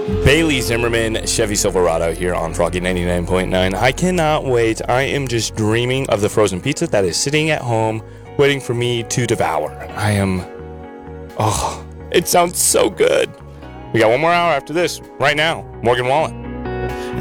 Bailey Zimmerman, Chevy Silverado here on Froggy 99.9. I cannot wait. I am just dreaming of the frozen pizza that is sitting at home waiting for me to devour. It sounds so good. We got one more hour after this, right now. Morgan Wallen.